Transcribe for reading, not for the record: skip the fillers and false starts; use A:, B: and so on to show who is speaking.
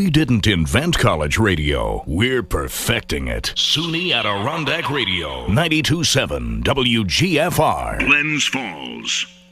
A: We didn't invent college radio. We're perfecting it. SUNY Adirondack Radio, 92.7 WGFR.
B: Glens Falls.